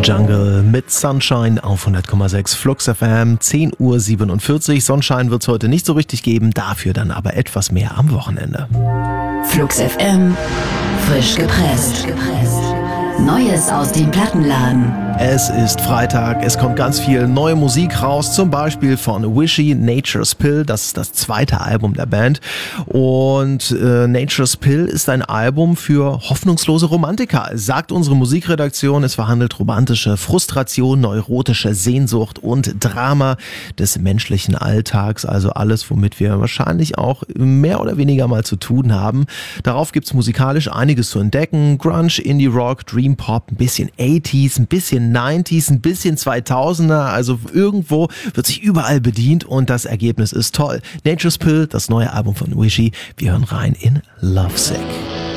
Jungle mit Sunshine auf 100,6 Flux FM, 10:47 Uhr. Sonnenschein wird es heute nicht so richtig geben, dafür dann aber etwas mehr am Wochenende. Flux FM, frisch gepresst. Neues aus dem Plattenladen. Es ist Freitag, es kommt ganz viel neue Musik raus, zum Beispiel von Wishy, Nature's Pill, das ist das zweite Album der Band. Und Nature's Pill ist ein Album für hoffnungslose Romantiker, sagt unsere Musikredaktion. Es verhandelt romantische Frustration, neurotische Sehnsucht und Drama des menschlichen Alltags, also alles, womit wir wahrscheinlich auch mehr oder weniger mal zu tun haben. Darauf gibt's musikalisch einiges zu entdecken: Grunge, Indie Rock, Dream Pop, ein bisschen 80s, ein bisschen 90s, ein bisschen 2000er, also irgendwo wird sich überall bedient und das Ergebnis ist toll. Nature's Pill, das neue Album von Wishy. Wir hören rein in Lovesick.